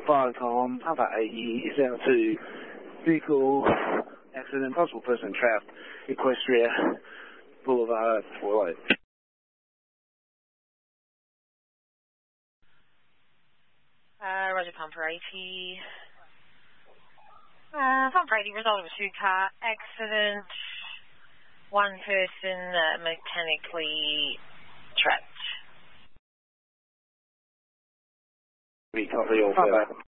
Viacom, Papa 80 is out to vehicle accident, possible person trapped, Equestria Boulevard, Twilight. Roger, pump for 80. Pump for 80, result of a two-car accident. One person mechanically trapped. We copy all further.